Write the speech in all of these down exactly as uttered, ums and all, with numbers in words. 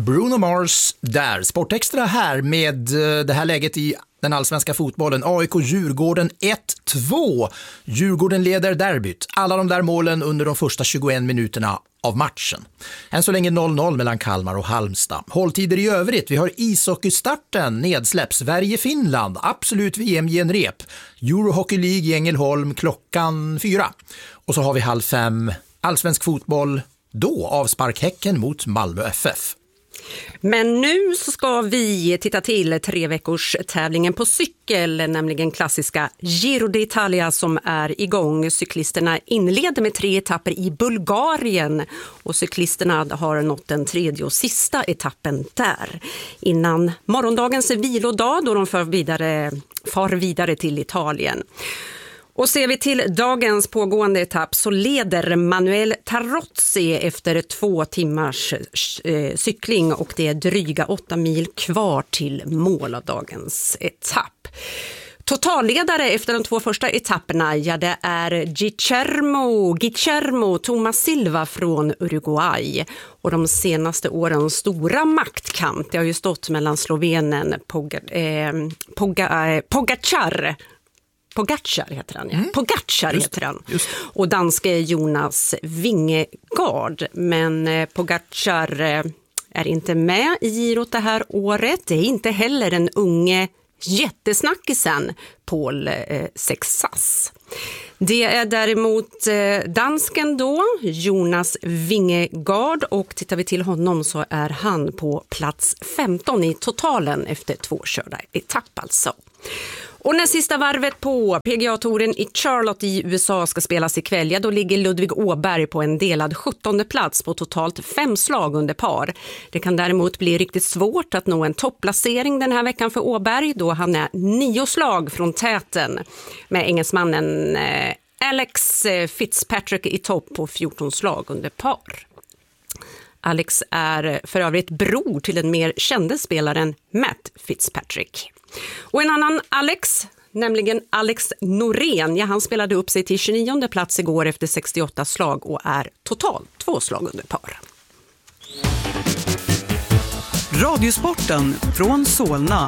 Bruno Mars där. Sportextra här med det här läget i den allsvenska fotbollen. A I K-Djurgården ett två. Djurgården leder derbyt. Alla de där målen under de första tjugoen minuterna av matchen. Än så länge noll noll mellan Kalmar och Halmstad. Hålltider i övrigt. Vi har ishockeystarten, nedsläpp, Sverige-Finland, absolut V M-genrep, Eurohockey League i Ängelholm klockan fyra. Och så har vi halv fem, allsvensk fotboll, då avspark Häcken mot Malmö F F. Men nu så ska vi titta till tre veckors tävlingen på cykel, nämligen klassiska Giro d'Italia som är igång. Cyklisterna inleder med tre etapper i Bulgarien och cyklisterna har nått den tredje och sista etappen där. Innan morgondagens vilodag då de far vidare, far vidare till Italien. Och ser vi till dagens pågående etapp så leder Manuel Tarozzi efter två timmars eh, cykling och det är dryga åtta mil kvar till mål av dagens etapp. Totalledare efter de två första etapperna, ja det är Guillermo, Guillermo Thomas Silva från Uruguay. Och de senaste årens stora maktkamp, det har ju stått mellan slovenen Poga, eh, Poga, eh, Pogacar Pogacar heter han, ja. Mm. Pogacar just, heter han. Just. Och danske Jonas Vingegaard. Men eh, Pogacar eh, är inte med i Girot det här året. Det är inte heller den unge jättesnackisen Paul eh, Sexas. Det är däremot eh, dansken då, Jonas Vingegaard. Och tittar vi till honom så är han på plats femton i totalen efter två körda etapp alltså. Och när sista varvet på P G A-touren i Charlotte i U S A ska spelas ikväll, ja, då ligger Ludvig Åberg på en delad sjuttonde plats på totalt fem slag under par. Det kan däremot bli riktigt svårt att nå en topplacering den här veckan för Åberg då han är nio slag från täten med engelsmannen eh, Alex Fitzpatrick i topp på fjorton slag under par. Alex är för övrigt bror till den mer kände spelaren Matt Fitzpatrick. Och en annan Alex, nämligen Alex Norén, ja, han spelade upp sig till tjugonionde plats igår efter sextioåtta slag och är totalt två slag under par. Radiosporten från Solna.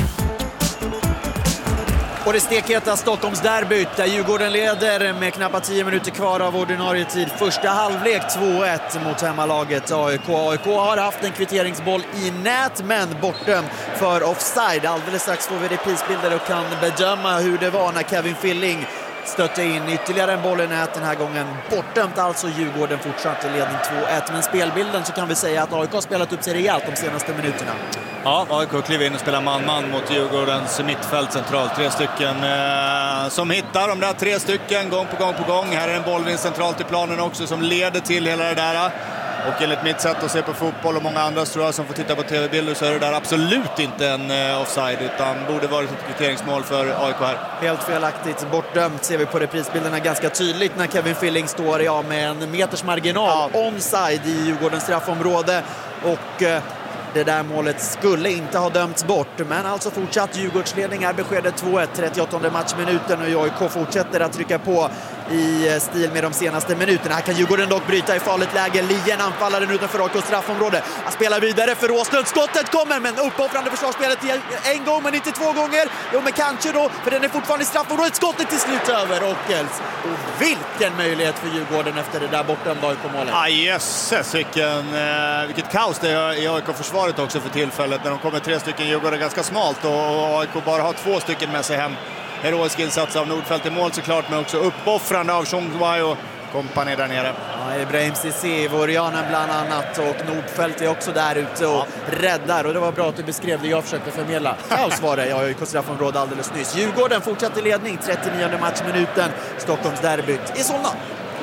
Och det stekheta Stockholmsderbyt där Djurgården leder med knappt tio minuter kvar av ordinarie tid. Första halvlek två ett mot hemmalaget A I K. A I K har haft en kvitteringsboll i nät men bortdömd för offside. Alldeles strax får vi reprisbilder och kan bedöma hur det var när Kevin Filling stötte in ytterligare en boll i nät den här gången. Bortdömt alltså, Djurgården fortsatt i ledning två ett. Men spelbilden så kan vi säga att A I K har spelat upp sig rejält de senaste minuterna. Ja, A I K kliver in och spelar man-man mot Djurgårdens mittfält centralt. Tre stycken eh, som hittar de där tre stycken gång på gång på gång. Här är en bollvinst centralt i planen också som leder till hela det där. Och enligt mitt sätt att se på fotboll och många andra tror jag som får titta på tv-bilder så är det där absolut inte en eh, offside utan borde varit ett kvitteringsmål för A I K här. Helt felaktigt bortdömt ser vi på reprisbilderna ganska tydligt när Kevin Filling står ja, med en meters marginal ja. onside i Djurgårdens straffområde och eh, det där målet skulle inte ha dömts bort. Men alltså fortsatt Djurgårdsledning är beskedet två ett, trettioåttonde matchminuten och A I K fortsätter att trycka på i stil med de senaste minuterna. Här kan Djurgården dock bryta i farligt läge. Lien anfaller den utanför A I K:s straffområde. Han spelar vidare för Åslund. Skottet kommer men uppoffrande försvarsspelet en gång men inte två gånger. Jo men kanske då för den är fortfarande i straffområdet. Skottet till slut över Ockels. Och vilken möjlighet för Djurgården efter det där bortdömda A I K-målet. Ah, jösses, vilken, eh, vilket kaos det är i A I K-försvaret också för tillfället. När de kommer tre stycken Djurgården ganska smalt och A I K bara har två stycken med sig hem. Heroisk insats av Nordfeldt i mål såklart, men också uppoffrande av Chongwai och kompani där nere. Ja, Ibrahim Cissé, Vorianen bland annat och Nordfeldt är också där ute och ja. räddar. Och det var bra att du beskrev det jag försökte förmedla. Kaos var det, jag har ju straffområde alldeles nyss. Djurgården fortsatte ledning, trettionionde matchminuten. Stockholmsderbyt i Solna.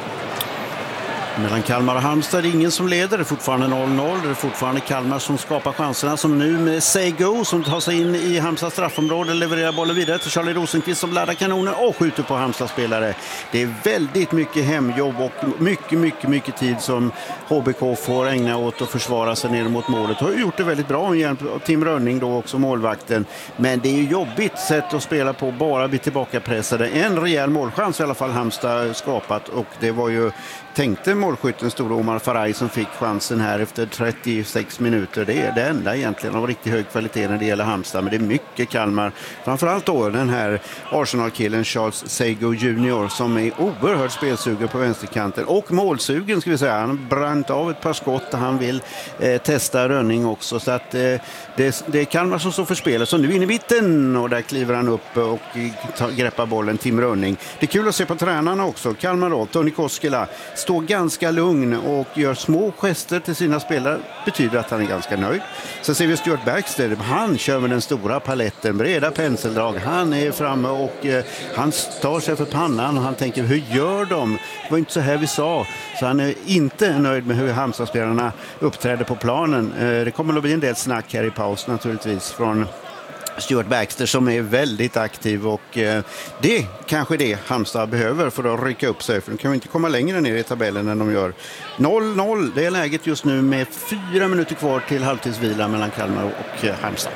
Mellan Kalmar och Halmstad är det ingen som leder. Det är fortfarande noll noll. Det är fortfarande Kalmar som skapar chanserna. Som nu med Say Go som tar sig in i Halmstads straffområde. Levererar bollen vidare till Charlie Rosenqvist som laddar kanonen och skjuter på Halmstads spelare. Det är väldigt mycket hemjobb och mycket, mycket, mycket tid som H B K får ägna åt att försvara sig ner mot målet. Har gjort det väldigt bra med hjälp av Tim Rönning då också, målvakten. Men det är ju jobbigt sätt att spela på. Bara bli tillbaka pressade. En rejäl målchans i alla fall Halmstad skapat och det var ju tänkte målskytten stora Omar Faraj som fick chansen här efter trettiosex minuter. Det är det enda egentligen av riktigt hög kvalitet när det gäller Halmstad, men det är mycket Kalmar. Framförallt då den här Arsenal-killen Charles Seigo junior som är oerhört spelsugen på vänsterkanten och målsugen ska vi säga. Han brant av ett par skott och han vill eh, testa Rönning också, så att eh, det, det är Kalmar som står för spelet. Så nu in i mitten och där kliver han upp och tar, greppar bollen Tim Rönning. Det är kul att se på tränarna också. Kalmar då, Toni Koskela står ganska lugn och gör små gester till sina spelare. Betyder att han är ganska nöjd. Så ser vi Stuart Baxter. Han kör med den stora paletten, breda penseldrag. Han är framme och eh, han tar sig för pannan och han tänker, hur gör de? Det var inte så här vi sa. Så han är inte nöjd med hur Halmstad-spelarna uppträder på planen. Eh, det kommer att bli en del snack här i paus naturligtvis från Stuart Baxter som är väldigt aktiv och eh, det kanske det Halmstad behöver för att rycka upp sig, för de kan ju inte komma längre ner i tabellen än de gör. noll noll, det är läget just nu med fyra minuter kvar till halvtidsvila mellan Kalmar och eh, Halmstad.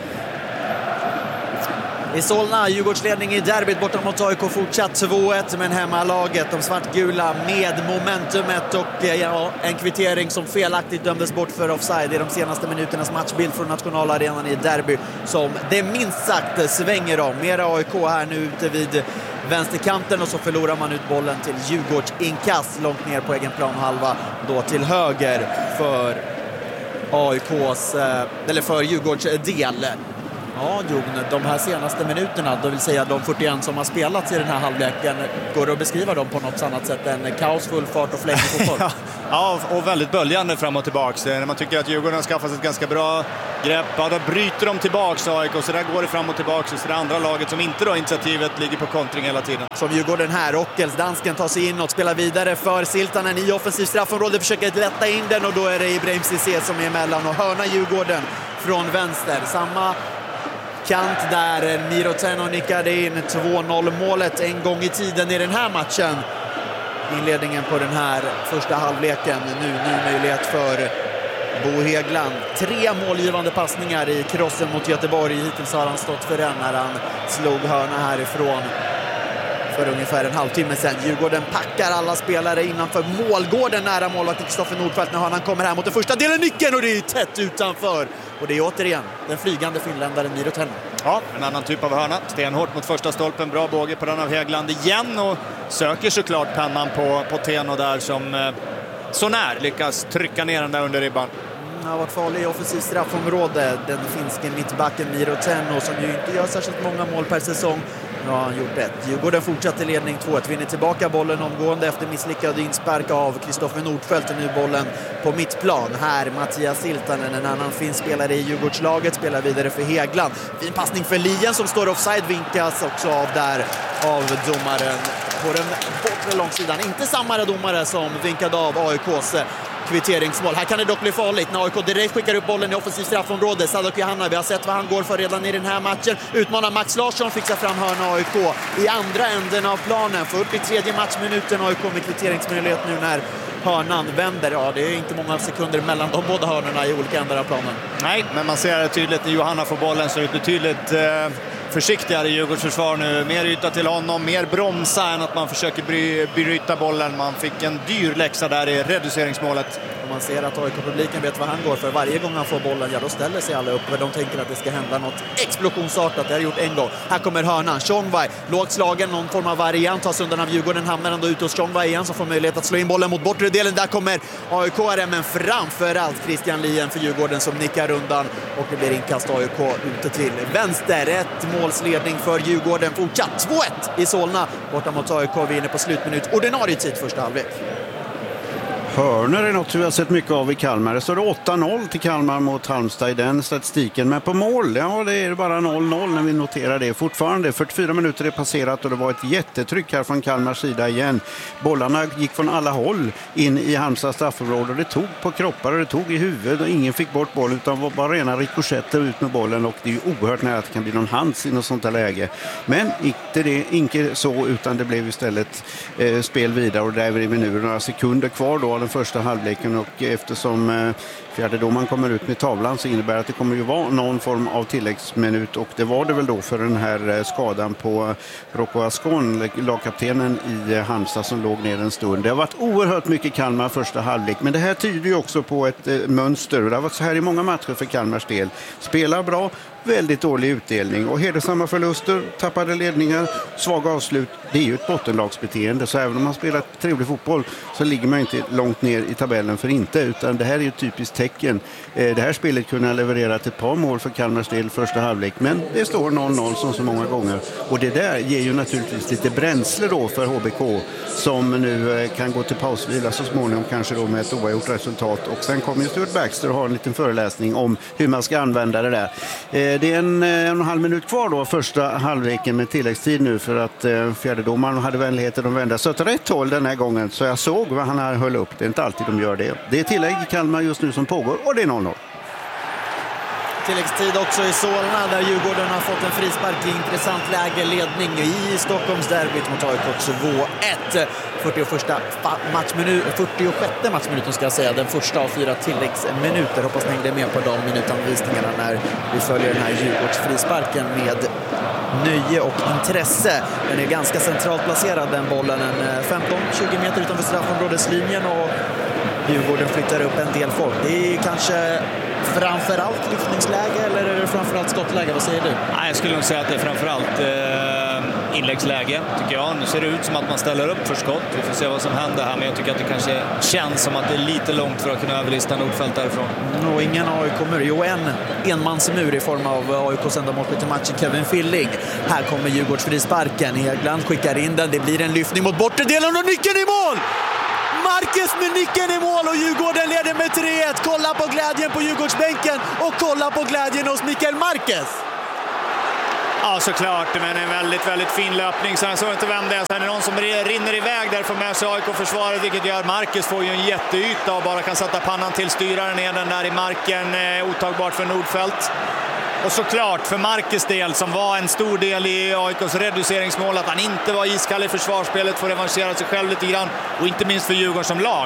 I Solna, Djurgårdsledning i derbyt borta mot A I K fortsatt två ett, men hemmalaget, de svartgula med momentumet och ja, en kvittering som felaktigt dömdes bort för offside i de senaste minuternas matchbild från nationalarenan i derby som det minst sagt svänger om. Mera A I K här nu ute vid vänsterkanten och så förlorar man ut bollen till Djurgårds inkast långt ner på egen plan halva, då till höger för A I K:s, eller för Djurgårds del. Ja, Jon, de här senaste minuterna, då vill säga de fyrtioen som har spelats i den här halvleken, går det att beskriva dem på något annat sätt än kaos, full fart och fläng i fotboll? Ja, och väldigt böljande fram och tillbaks. När man tycker att Djurgården har skaffat ett ganska bra grepp, ja, då bryter de tillbaks A I K, så där går det fram och tillbaks. Och så det andra laget som inte då initiativet ligger på kontring hela tiden. Som Djurgården här, Ockels, dansken tar sig in och spelar vidare för Siltanen i offensiv straffområde, försöker lätta in den och då är det Ibrahim Cissé som är emellan och hörna Djurgården från vänster. Samma kant där Miroteno nickade in två noll målet en gång i tiden i den här matchen. Inledningen på den här första halvleken. Nu ny möjlighet för Bo Hägglund. Tre målgivande passningar i krossen mot Göteborg. Hittills har han stått för den när han slog hörna härifrån för ungefär en halvtimme sedan. Djurgården packar alla spelare innanför målgården nära målvakt Kristoffer Nordfeldt när han kommer här mot den första delen nyckeln och det är tätt utanför. Och det är återigen den flygande finländaren Miroteno. Ja, en annan typ av hörna. Stenhårt mot första stolpen. Bra båge på den av Hägglund igen och söker såklart pennan på, på Teno där som eh, så när lyckas trycka ner den där under ribban. Han har varit farlig i offensiv straffområde. Den finske mittbacken Miroteno som ju inte gör särskilt många mål per säsong. Nu har han gjort ett. Djurgården fortsätter ledning två ett. Vinner tillbaka bollen omgående efter misslyckad inspark av Kristoffer Nordfeldt. Och nu bollen på mittplan. Här Mattias Siltanen, en annan fin spelare i Djurgårdslaget, spelar vidare för Hägglund. Fin passning för Lien som står offside, vinkas också av där av domaren på den bortre långsidan. Inte samma domare som vinkade av A I K:s kvitteringsmål. Här kan det dock bli farligt när A I K direkt skickar upp bollen i offensiv straffområde. Sadok Johanna, vi har sett vad han går för redan i den här matchen. Utmanar Max Larsson, fixar fram hörna A I K i andra änden av planen. fyrtiotredje matchminuten A I K med kvitteringsmöjlighet nu när hörnan vänder. Ja, det är inte många sekunder mellan de båda hörnorna i olika ändar av planen. Nej, men man ser det tydligt när Johanna får bollen så är det betydligt eh, försiktigare i Djurgårds försvar nu. Mer yta till honom, mer bromsa än att man försöker bry, bryta bollen. Man fick en dyr läxa där i reduceringsmålet. Och man ser att A I K-publiken vet vad han går för. Varje gång han får bollen, ja då ställer sig alla upp. För de tänker att det ska hända något explosionsartat. Det har gjort en gång. Här kommer hörnan. Tjongvaj, lågt slagen, någon form av variant. Tas undan av Djurgården, hamnar ändå ut hos Tjongvaj igen som får möjlighet att slå in bollen mot bortre delen. Där kommer A I K-are, men framförallt Christian Lien för Djurgården som nickar undan. Och det blir inkast A I K ute till vänster. Ett målsledning för Djurgården. Fortsatt två ett i Solna. Borta mot A I K, vi är inne på slutminut. Ordinarie tid första halvlek. Hörner är något vi har sett mycket av i Kalmar. Så det är åtta noll till Kalmar mot Halmstad i den statistiken. Men på mål, ja det är bara noll noll när vi noterar det. Fortfarande fyrtiofyra minuter är passerat och det var ett jättetryck här från Kalmars sida igen. Bollarna gick från alla håll in i Halmstads straffområde. Det tog på kroppar och det tog i huvudet och ingen fick bort bollen utan var bara rena rikoschetter ut med bollen. Och det är ju oerhört nära att det kan bli någon hands i något sånt här läge. Men inte, det, inte så utan det blev istället eh, spel vidare och där är vi nu några sekunder kvar då. den första halvleken, och eftersom fjärdedomaren kommer ut med tavlan så innebär att det kommer ju vara någon form av tilläggsminut, och det var det väl då för den här skadan på Rocco Ascon, lagkaptenen i Halmstad, som låg ner en stund. Det har varit oerhört mycket Kalmar första halvlek, men det här tyder ju också på ett eh, mönster. Det har varit så här i många matcher för Kalmars del. Spelar bra, väldigt dålig utdelning och hedersamma förluster, tappade ledningar, svaga avslut. Det är ju ett bottenlagsbeteende, så även om man spelar trevlig fotboll så ligger man inte långt ner i tabellen för inte, utan det här är ju ett typiskt tecken. Eh, det här spelet kunde ha levererat ett par mål för Kalmars del första halvlek, men det står noll noll som så många gånger, och det där ger ju naturligtvis lite bränsle då för H B K, som nu eh, kan gå till pausvila så småningom, kanske då med ett oavgjort resultat, och sen kommer ju Stuart Baxter och har en liten föreläsning om hur man ska använda det där. Eh, det är en, en och en halv minut kvar då första halvleken med tilläggstid nu, för att eh, fjärdedomaren hade vänligheten att vända så åt rätt håll den här gången, så jag såg vad han här höll upp. Det är inte alltid de gör det. Det är tillägg i Kalmar just nu som pågår, och det är noll noll. Tilläggstid också i Solna, där Djurgården har fått en frispark i intressant läge, ledning i Stockholms derbyt mot A I K två ett. fyrtioförsta matchminut, fyrtiosjätte matchminuten ska jag säga, den första av fyra tilläggsminuter. Hoppas ni hängde med på de minutanvisningarna när vi följer den här Djurgårds frisparken med nöje och intresse. Den är ganska centralt placerad, den bollen, en femton tjugo meter utanför straffområdeslinjen, och Djurgården flyttar upp en del folk. Det är kanske framförallt lyftningsläge, eller är det framförallt skottläge? Vad säger du? Nej, jag skulle nog säga att det är framförallt eh, inläggsläge, tycker jag. Nu ser det ut som att man ställer upp för skott. Vi får se vad som händer här, men jag tycker att det kanske känns som att det är lite långt för att kunna överlista Nordfält därifrån. Mm, och ingen A I K-mur. Jo, en enmansmur i form av A I K:s enda målskytt i matchen, Kevin Filling. Här kommer Djurgårds frisparken. Hegland skickar in den. Det blir en lyftning mot bortre delen och nyckeln i mål! Marcus med nyckeln i mål, och Djurgården leder med tre ett. Kolla på glädjen på Djurgårdsbänken och kolla på glädjen hos Mikael Marquez. Ja, såklart, men en väldigt, väldigt fin löpning. Så han såg inte vem det är. Sen är det någon som rinner iväg där för med sig A I K-försvaret, vilket gör Marcus får ju en jätteyta och bara kan sätta pannan till, styraren ner den där i marken. Eh, otagbart för Nordfält. Och såklart för Marcus del, som var en stor del i A I K:s reduceringsmål, att han inte var iskall i försvarsspelet, får revanschera sig själv lite grann. Och inte minst för Djurgården som lag,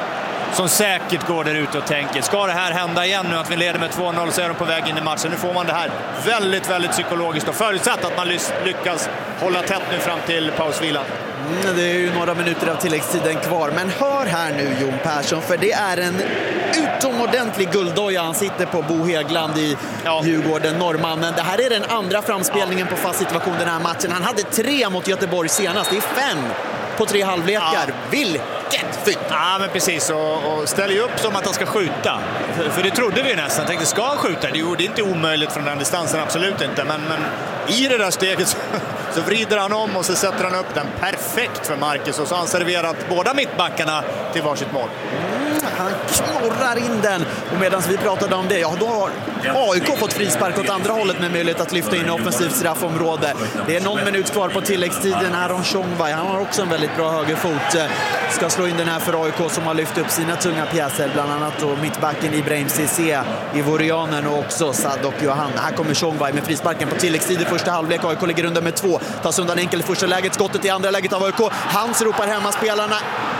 som säkert går där ute och tänker, ska det här hända igen nu att vi leder med två noll, så är de på väg in i matchen. Nu får man det här väldigt, väldigt psykologiskt, och förutsatt att man lyckas hålla tätt nu fram till pausvilan. Mm, det är ju några minuter av tilläggstiden kvar, men hör här nu Jon Persson, för det är en utomordentlig gulddoja han sitter på, Bo Hegland i ja. Djurgården, norrmannen. Det här är den andra framspelningen ja. på fast situation den här matchen. Han hade tre mot Göteborg senast, det är fem på tre halvlekar. Ja. Vilket fytt! Ja, men precis, och, och ställer ju upp som att han ska skjuta. För, för det trodde vi nästan. Tänkte, ska han skjuta? Det är inte omöjligt från den distansen, absolut inte. Men, men i det där steget så, så vrider han om och så sätter han upp den perfekt för Marcus. Och så har han serverat båda mittbackarna till varsitt mål. Mm, han knorrar in den. Och medan vi pratade om det, ja, då har A I K fått frispark åt andra hållet med möjlighet att lyfta in offensivt straffområde. Det är någon minut kvar på tilläggstiden. Aron Tjongvaj, han har också en väldigt bra högerfot. Ska slå in den här för A I K, som har lyft upp sina tunga pjäser, bland annat då mittbacken Ibrahim Cissé, Ivorianen och också Sadok Johan. Här kommer Tjongvaj med frisparken på tilläggstid i första halvlek. A I K ligger under med två. Tas undan enkelt i första läget, skottet i andra läget av A I K. Hans ropar hemma spelarna.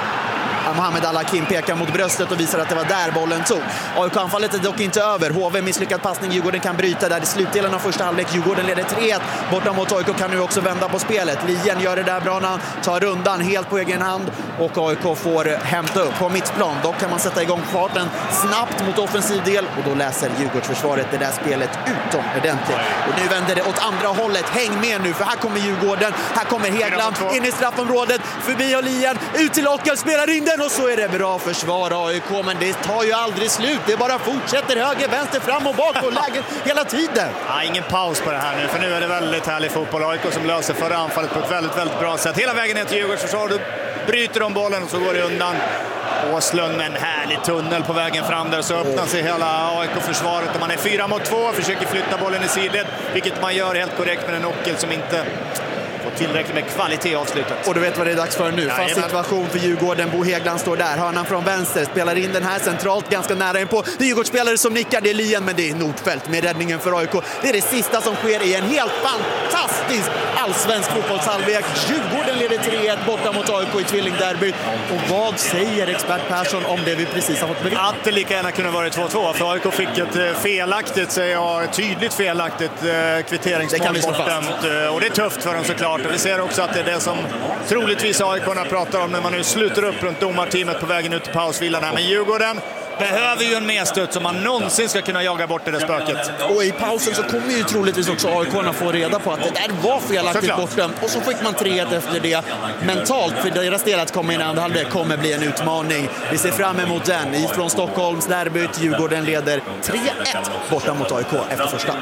Mohamed Al-Hakim pekar mot bröstet och visar att det var där bollen tog. A I K-anfallet är dock inte över. H V misslyckad passning. Djurgården kan bryta där i slutdelen av första halvlek. Djurgården leder tre ett. Borta mot A I K kan nu också vända på spelet. Lien gör det där bra när han tar rundan helt på egen hand. Och A I K får hämta upp på mittplan. Dock kan man sätta igång farten snabbt mot offensiv del. Och då läser Djurgårdsförsvaret det där spelet utomordentligt. Och nu vänder det åt andra hållet. Häng med nu, för här kommer Djurgården. Här kommer Hegland in i straffområdet. Förbi Lien. Ut till Ockel. Spelar in den. Och så är det bra försvar A I K, men det tar ju aldrig slut. Det bara fortsätter höger, vänster, fram och bak och läget hela tiden. Ja, ingen paus på det här nu, för nu är det väldigt härlig fotboll. A I K som löser förra anfallet på ett väldigt, väldigt bra sätt. Hela vägen ner till Djurgårds försvar, då bryter de bollen och så går det undan. Åslund med en härlig tunnel på vägen fram där, så öppnar sig hela A I K-försvaret. Man är fyra mot två, försöker flytta bollen i sidled, vilket man gör helt korrekt med en Ockel som inte får och tillräckligt med kvalitet i avslutet. Och du vet vad det är dags för nu. Ja, Fast situation för Djurgården. Bo Häggland står där. Hörnan från vänster. Spelar in den här centralt, ganska nära in på. Det är Djurgårdsspelare som nickar. Det är Lien, men det är Nordfeldt med räddningen för A I K. Det är det sista som sker i en helt fantastisk allsvensk fotbollshalvlek. Djurgården leder tre ett borta mot A I K i tvillingderby. Och vad säger expert Persson om det vi precis har fått bevittna? Att det lika gärna kunde vara två två, för A I K fick ett felaktigt, säger jag, tydligt felaktigt kvitteringsmål bortdömt. Och det är tufft för dem såklart. Och vi ser också att det är det som troligtvis A I K pratar om när man nu sluter upp runt domarteamet på vägen ut till pausvillan här. Men Djurgården behöver ju en medstöt som man någonsin ska kunna jaga bort det där spöket. Och i pausen så kommer ju troligtvis också A I K få reda på att det där var felaktigt Såklart. bortdömt. Och så fick man tre ett efter det. Mentalt för deras del att komma in i andra halvlek kommer bli en utmaning. Vi ser fram emot den. Ifrån Stockholms derbyt. Djurgården leder tre ett borta mot A I K efter första.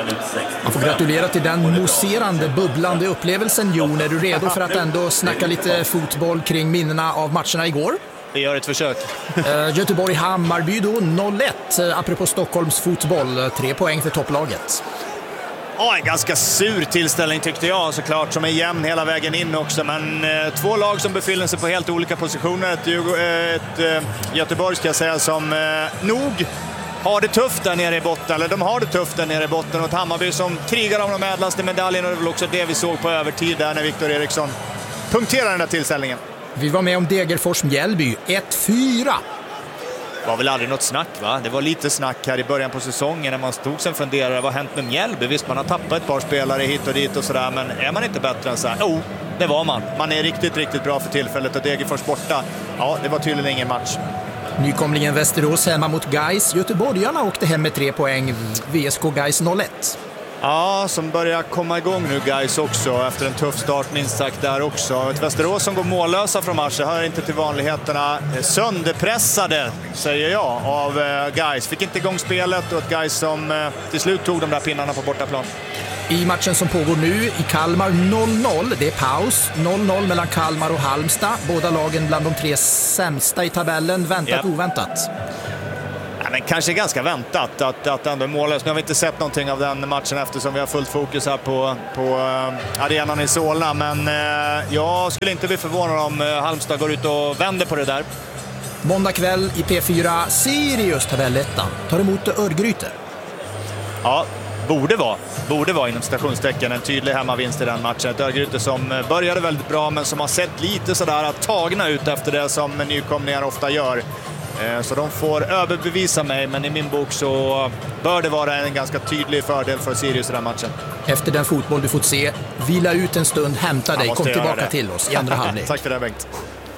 Man får gratulera till den moserande, bubblande upplevelsen. Jon, är du redo för att ändå snacka lite fotboll kring minnena av matcherna igår? Vi gör ett försök. Uh, Göteborg-Hammarby då noll ett, uh, apropå Stockholms fotboll, tre poäng för topplaget. Ja, en ganska sur tillställning tyckte jag såklart, som är jämn hela vägen in också. Men eh, två lag som befinner sig på helt olika positioner. Ett, eh, ett eh, Göteborg ska jag säga som eh, nog har det tufft där nere i botten. Eller de har det tufft där nere i botten. Och ett Hammarby som krigar om de ädlaste medaljerna. Och det var också det vi såg på övertid där när Viktor Eriksson punkterar den där tillställningen. Vi var med om Degerfors-Mjällby, ett fyra. Det var väl aldrig något snack, va? Det var lite snack här i början på säsongen när man stod sen funderade, vad har hänt med Mjällby? Visst, man har tappat ett par spelare hit och dit och sådär, men är man inte bättre än så här? Jo, det var man. Man är riktigt, riktigt bra för tillfället och Degerfors borta. Ja, det var tydligen ingen match. Nykomlingen Västerås hemma mot Gais. Göteborgarna åkte hem med tre poäng. V S K Gais noll ett. Ja, som börjar komma igång nu Gais också efter en tuff start minst sagt där också. Ett Västerås som går mållösa från matchen, hör inte till vanligheterna. Sönderpressade, säger jag, av Gais. Fick inte igång spelet och ett Gais som till slut tog de där pinnarna på bortaplan. I matchen som pågår nu i Kalmar noll noll, det är paus. noll noll mellan Kalmar och Halmstad. Båda lagen bland de tre sämsta i tabellen. Väntat, yep. Oväntat. Ja, men kanske ganska väntat att, att ändå är mållös. Nu har vi inte sett någonting av den matchen eftersom vi har fullt fokus här på, på uh, arenan i Solna. Men uh, jag skulle inte bli förvånad om uh, Halmstad går ut och vänder på det där. Måndag kväll i P fyra, Sirius tabellettan tar emot Örgryte. Ja, borde vara. Borde vara inom stationstecken en tydlig hemmavinst i den matchen. Ett Örgryte som började väldigt bra men som har sett lite sådär att tagna ut efter det som nykomlingar ofta gör. Så de får överbevisa mig, men i min bok så bör det vara en ganska tydlig fördel för Sirius i den matchen. Efter den fotboll du fått se, vila ut en stund, hämta dig, kom tillbaka till oss i andra halvlek. Tack för det, Bengt.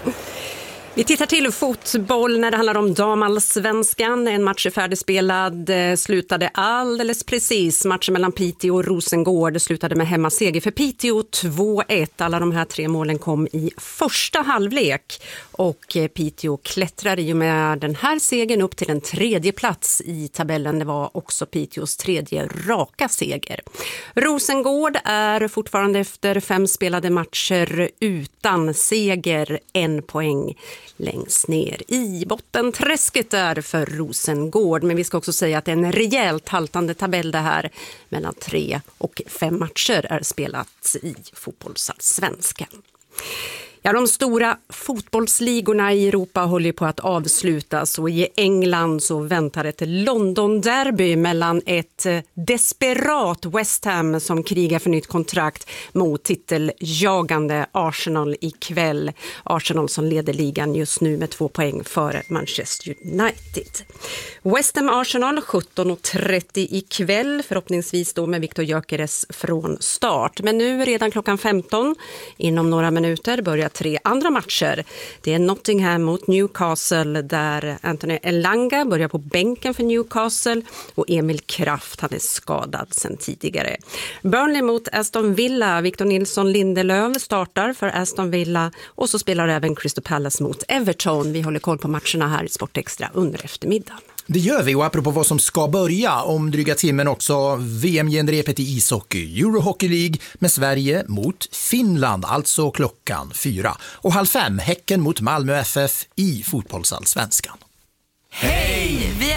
Vi tittar till fotboll när det handlar om damallsvenskan. En match är färdigspelad, slutade alldeles precis. Matchen mellan Piteå och Rosengård slutade med hemmaseger för Piteå två ett. Alla de här tre målen kom i första halvlek. Och Piteå klättrar ju med den här segern upp till en tredje plats i tabellen. Det var också Piteås tredje raka seger. Rosengård är fortfarande efter fem spelade matcher utan seger, en poäng längst ner i bottenträsket där för Rosengård. Men vi ska också säga att det är en rejält haltande tabell det här. Mellan tre och fem matcher är spelat i fotbollsallsvenskan. Ja, de stora fotbollsligorna i Europa håller på att avslutas och i England så väntar ett London-derby mellan ett desperat West Ham som krigar för nytt kontrakt mot titeljagande Arsenal ikväll. Arsenal som leder ligan just nu med två poäng före Manchester United. West Ham Arsenal sjutton och trettio ikväll, förhoppningsvis då med Viktor Gyökeres från start. Men nu redan klockan femton, inom några minuter, börjar tre andra matcher. Det är Nottingham mot Newcastle där Anthony Elanga börjar på bänken för Newcastle och Emil Kraft, han är skadad sedan tidigare. Burnley mot Aston Villa, Victor Nilsson Lindelöf startar för Aston Villa och så spelar även Crystal Palace mot Everton. Vi håller koll på matcherna här i Sportextra under eftermiddagen. Det gör vi, och apropå vad som ska börja om dryga timmen också V M-genrepet i ishockey, Euro Hockey League med Sverige mot Finland, alltså klockan fyra. Och halv fem, Häcken mot Malmö F F i fotbollsallsvenskan. Hej! Vi är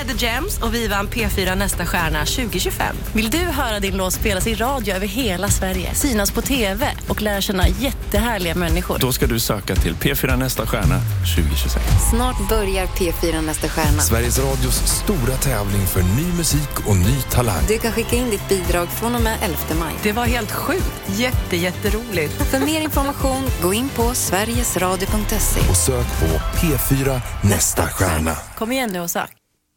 är The Gems och vi vann P fyra Nästa stjärna tjugo tjugofem. Vill du höra din låt spelas i radio över hela Sverige, synas på tv och lära känna jättehärliga människor? Då ska du söka till P fyra Nästa stjärna tjugo tjugosex. Snart börjar P fyra Nästa stjärna. Sveriges Radios stora tävling för ny musik och ny talang. Du kan skicka in ditt bidrag från och med elfte maj. Det var helt sjukt. Jätte, jätteroligt. För mer information, gå in på sverigesradio punkt se. Och sök på P fyra Nästa stjärna. Kom igen nu och sök.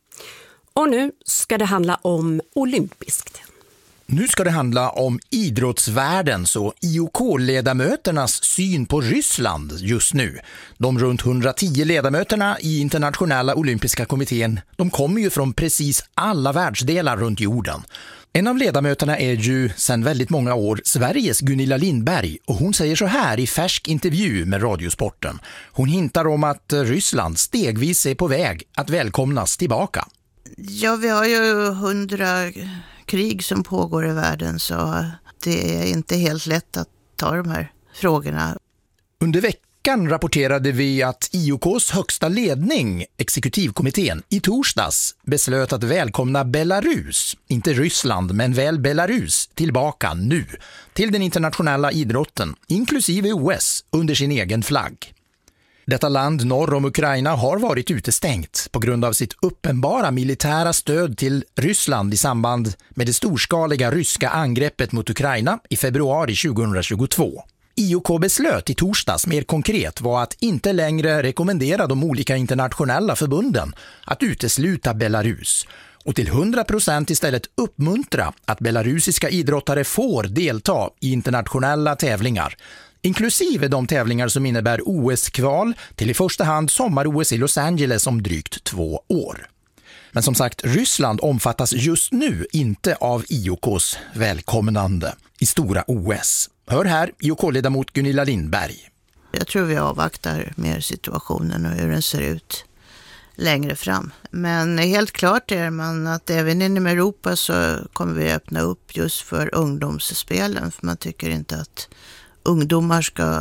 Och nu ska det handla om olympiskt. Nu ska det handla om idrottsvärldens och I O K-ledamöternas syn på Ryssland just nu. De runt hundratio ledamöterna i internationella olympiska kommittén, de kommer ju från precis alla världsdelar runt jorden. En av ledamöterna är ju sedan väldigt många år Sveriges Gunilla Lindberg, och hon säger så här i färsk intervju med Radiosporten. Hon hintar om att Ryssland stegvis är på väg att välkomnas tillbaka. Ja, vi har ju hundra krig som pågår i världen, så det är inte helt lätt att ta de här frågorna. Under veckan rapporterade vi att I O K:s högsta ledning, exekutivkommittén, i torsdags beslöt att välkomna Belarus, inte Ryssland men väl Belarus, tillbaka nu till den internationella idrotten, inklusive O S, under sin egen flagg. Detta land norr om Ukraina har varit utestängt på grund av sitt uppenbara militära stöd till Ryssland i samband med det storskaliga ryska angreppet mot Ukraina i februari tjugohundratjugotvå. I O K beslöt i torsdags mer konkret var att inte längre rekommendera de olika internationella förbunden att utesluta Belarus och till hundra procent istället uppmuntra att belarusiska idrottare får delta i internationella tävlingar, inklusive de tävlingar som innebär O S-kval till i första hand sommar-O S i Los Angeles om drygt två år. Men som sagt, Ryssland omfattas just nu inte av I O K:s välkomnande i stora O S. Hör här I O K-ledamot Gunilla Lindberg. Jag tror vi avvaktar mer situationen och hur den ser ut längre fram. Men helt klart är man att även inom Europa så kommer vi öppna upp just för ungdomsspelen. För man tycker inte att ungdomar ska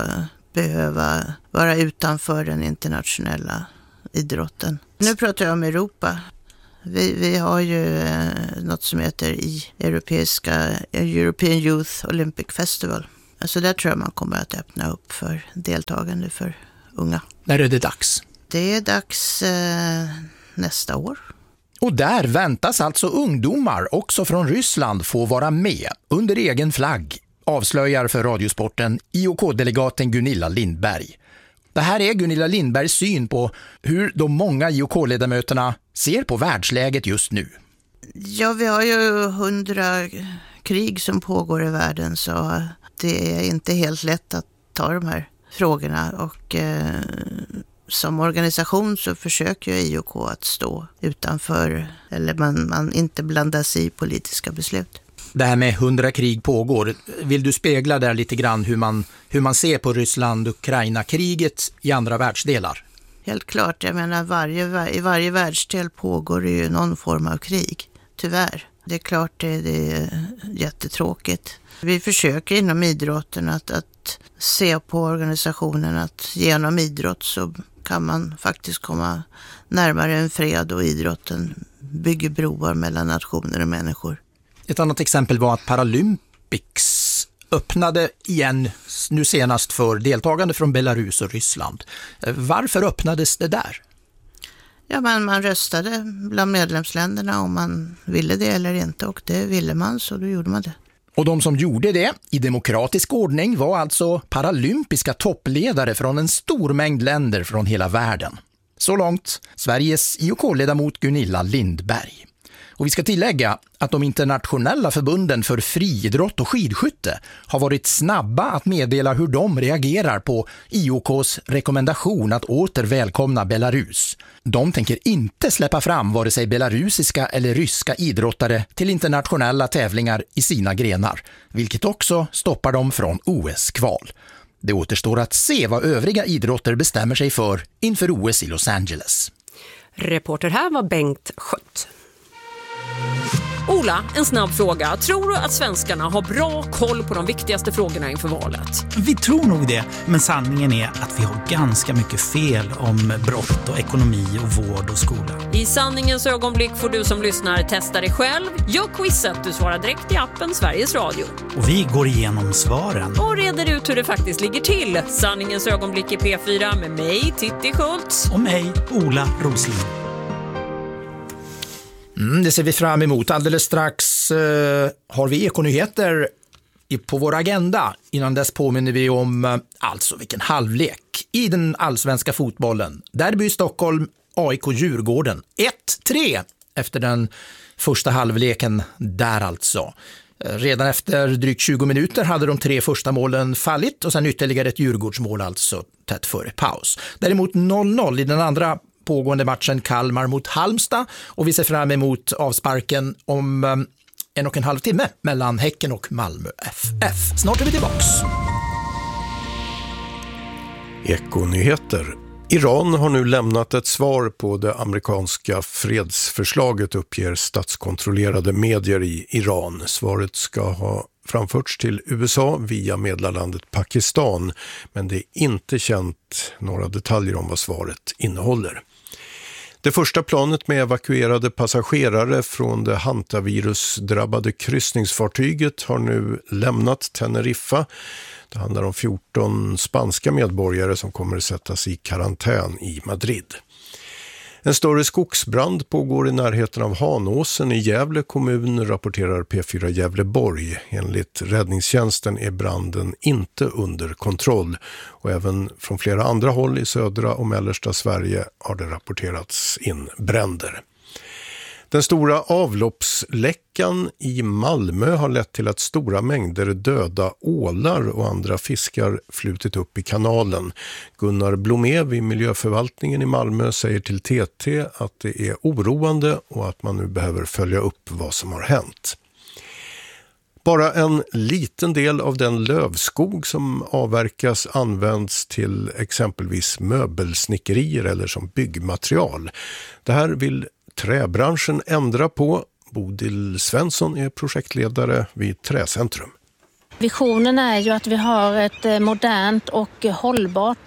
behöva vara utanför den internationella idrotten. Nu pratar jag om Europa. Vi, vi har ju eh, något som heter i europeiska European Youth Olympic Festival. Alltså där tror jag man kommer att öppna upp för deltagande för unga. När är det dags? Det är dags eh, nästa år. Och där väntas alltså ungdomar också från Ryssland få vara med under egen flagg, avslöjar för Radiosporten I O K-delegaten Gunilla Lindberg. Det här är Gunilla Lindbergs syn på hur de många I O K-ledamöterna ser på världsläget just nu. Ja, vi har ju hundra krig som pågår i världen, så det är inte helt lätt att ta de här frågorna. Och eh, som organisation så försöker ju I O K att stå utanför, eller man, man inte blandar sig i politiska beslut. Det här med hundra krig pågår. Vill du spegla där lite grann hur man, hur man ser på Ryssland-Ukraina-kriget i andra världsdelar? Helt klart, jag menar varje, i varje världsdel pågår det ju någon form av krig, tyvärr. Det är klart det, det är jättetråkigt. Vi försöker inom idrotten att, att se på organisationen att genom idrott så kan man faktiskt komma närmare en fred, och idrotten bygger broar mellan nationer och människor. Ett annat exempel var att Paralympics öppnade igen nu senast för deltagande från Belarus och Ryssland. Varför öppnades det där? Ja, man, man röstade bland medlemsländerna om man ville det eller inte, och det ville man, så då gjorde man det. Och de som gjorde det i demokratisk ordning var alltså paralympiska toppledare från en stor mängd länder från hela världen. Så långt Sveriges I O K-ledamot Gunilla Lindberg. Och vi ska tillägga att de internationella förbunden för friidrott och skidskytte har varit snabba att meddela hur de reagerar på I O K:s rekommendation att åter välkomna Belarus. De tänker inte släppa fram vare sig belarusiska eller ryska idrottare till internationella tävlingar i sina grenar, vilket också stoppar dem från O S-kval. Det återstår att se vad övriga idrotter bestämmer sig för inför O S i Los Angeles. Reporter här var Bengt Schött. Ola, en snabb fråga. Tror du att svenskarna har bra koll på de viktigaste frågorna inför valet? Vi tror nog det, men sanningen är att vi har ganska mycket fel om brott och ekonomi och vård och skola. I sanningens ögonblick får du som lyssnar testa dig själv. Gör quizet, du svarar direkt i appen Sveriges Radio. Och vi går igenom svaren. Och reder ut hur det faktiskt ligger till. Sanningens ögonblick i P fyra med mig, Titti Schultz. Och mig, Ola Rosling. Mm, det ser vi fram emot. Alldeles strax eh, har vi ekonyheter i, på vår agenda. Innan dess påminner vi om eh, alltså vilken halvlek i den allsvenska fotbollen. Derby i Stockholm, A I K Djurgården. ett tre efter den första halvleken där alltså. Eh, redan efter drygt tjugo minuter hade de tre första målen fallit och sen ytterligare ett Djurgårdsmål alltså tätt före paus. Däremot noll noll i den andra pågående matchen Kalmar mot Halmstad och vi ser fram emot avsparken om um, en och en halv timme mellan Häcken och Malmö F F. Snart är vi tillbaks. Ekonyheter. Iran har nu lämnat ett svar på det amerikanska fredsförslaget, uppger statskontrollerade medier i Iran. Svaret ska ha framförts till U S A via medlarlandet Pakistan, men det är inte känt några detaljer om vad svaret innehåller. Det första planet med evakuerade passagerare från det hantavirusdrabbade kryssningsfartyget har nu lämnat Teneriffa. Det handlar om fjorton spanska medborgare som kommer att sättas i karantän i Madrid. En större skogsbrand pågår i närheten av Hanåsen i Gävle kommun, rapporterar P fyra Gävleborg. Enligt räddningstjänsten är branden inte under kontroll och även från flera andra håll i södra och mellersta Sverige har det rapporterats in bränder. Den stora avloppsläckan i Malmö har lett till att stora mängder döda ålar och andra fiskar flutit upp i kanalen. Gunnar Blomé vid miljöförvaltningen i Malmö säger till T T att det är oroande och att man nu behöver följa upp vad som har hänt. Bara en liten del av den lövskog som avverkas används till exempelvis möbelsnickerier eller som byggmaterial. Det här vill träbranschen ändra på. Bodil Svensson är projektledare vid Träcentrum. Visionen är ju att vi har ett modernt och hållbart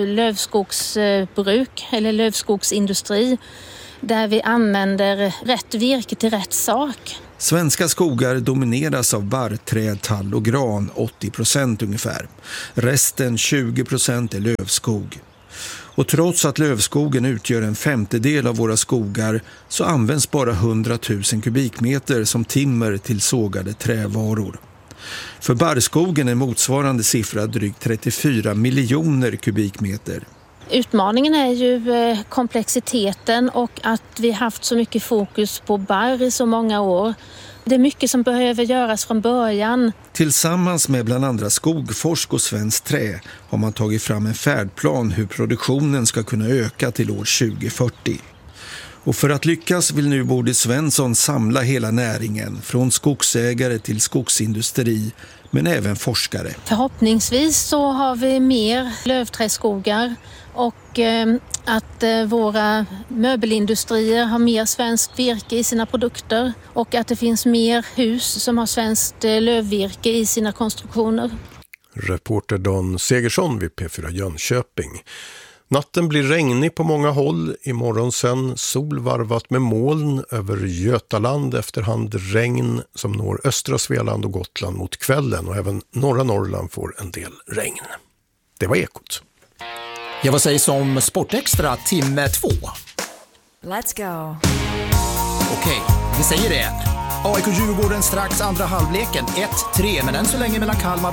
lövskogsbruk eller lövskogsindustri där vi använder rätt virke till rätt sak. Svenska skogar domineras av barrträd, tall och gran, åttio procent ungefär. Resten, tjugo procent, är lövskog. Och trots att lövskogen utgör en femtedel av våra skogar så används bara hundratusen kubikmeter som timmer till sågade trävaror. För barrskogen är motsvarande siffra drygt trettiofyra miljoner kubikmeter. Utmaningen är ju komplexiteten och att vi haft så mycket fokus på barr i så många år. Det är mycket som behöver göras från början. Tillsammans med bland andra Skogforsk och Svenskt Trä har man tagit fram en färdplan hur produktionen ska kunna öka till år tjugo fyrtio. Och för att lyckas vill nu Bodil Svensson samla hela näringen, från skogsägare till skogsindustri, men även forskare. Förhoppningsvis så har vi mer lövträskogar och eh, att eh, våra möbelindustrier har mer svenskt virke i sina produkter och att det finns mer hus som har svenskt eh, lövvirke i sina konstruktioner. Reporter Don Segersson vid P fyra Jönköping. Natten blir regnig på många håll. Imorgon sen sol varvat med moln över Götaland, efterhand regn som når östra Svealand och Gotland mot kvällen, och även norra Norrland får en del regn. Det var Ekot. Jag vad sägs om Sportextra timme två? Let's go. Okej, vi säger det. A I K Djurgården strax andra halvleken ett tre, men än så länge mellan Kalmar